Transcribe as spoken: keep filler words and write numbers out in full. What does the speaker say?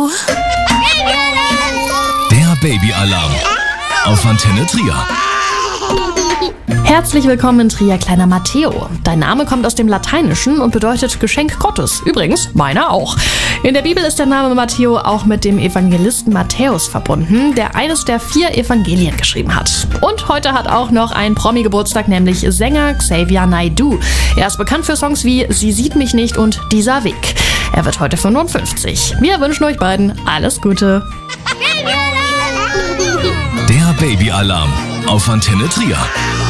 Matteo. Der Babyalarm auf Antenne Trier. Herzlich willkommen in Trier, kleiner Matteo. Dein Name kommt aus dem Lateinischen und bedeutet Geschenk Gottes. Übrigens, meiner auch. In der Bibel ist der Name Matteo auch mit dem Evangelisten Matthäus verbunden, der eines der vier Evangelien geschrieben hat. Und heute hat auch noch ein Promi Geburtstag, nämlich Sänger Xavier Naidoo. Er ist bekannt für Songs wie Sie sieht mich nicht und Dieser Weg. Er wird heute fünfundfünfzig. Wir wünschen euch beiden alles Gute. Der Babyalarm auf Antenne Trier.